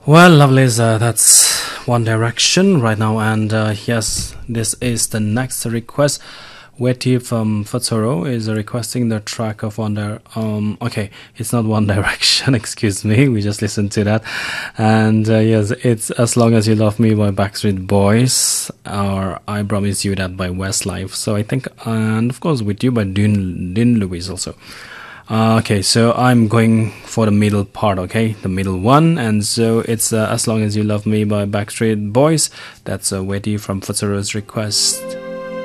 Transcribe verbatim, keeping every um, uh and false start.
Well, lovelies, uh, that's One Direction right now, and uh, yes, this is the next request. Wetty from Futsuro is requesting the track of One Dir- um okay, it's not One Direction, excuse me, we just listened to that. And uh, yes, it's As Long As You Love Me by Backstreet Boys, or I Promise You That by Westlife. So I think, and of course With You by Dean, Dean Lewis also. Uh, okay, so I'm going for the middle part, okay? The middle one. And so it's uh, As Long As You Love Me by Backstreet Boys. That's uh, Wetty from Futsuro's request.